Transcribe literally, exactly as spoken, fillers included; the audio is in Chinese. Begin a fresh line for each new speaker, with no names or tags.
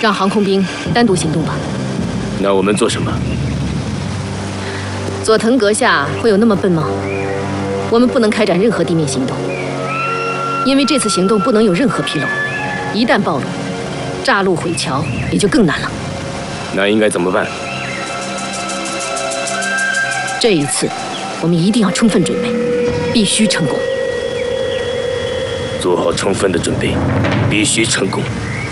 让航空兵单独行动吧。
那我们做什么？
佐藤阁下会有那么笨吗？我们不能开展任何地面行动，因为这次行动不能有任何纰漏。一旦暴露，炸路毁桥也就更难了。
那应该怎么办？
这一次，我们一定要充分准备，必须成功。
做好充分的准备，必须成功。